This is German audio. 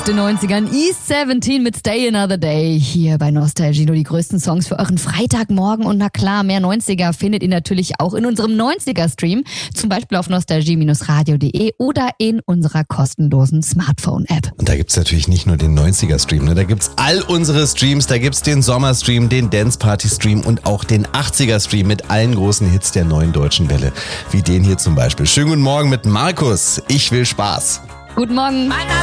den 90ern. East 17 mit Stay Another Day. Hier bei Nostalgie nur die größten Songs für euren Freitagmorgen. Und na klar, mehr 90er findet ihr natürlich auch in unserem 90er-Stream. Zum Beispiel auf nostalgie-radio.de oder in unserer kostenlosen Smartphone-App. Und da gibt's natürlich nicht nur den 90er-Stream, ne? Da gibt's all unsere Streams. Da gibt's den Sommer-Stream, den Dance-Party-Stream und auch den 80er-Stream mit allen großen Hits der neuen deutschen Welle. Wie den hier zum Beispiel. Schönen guten Morgen mit Markus. Ich will Spaß. Guten Morgen.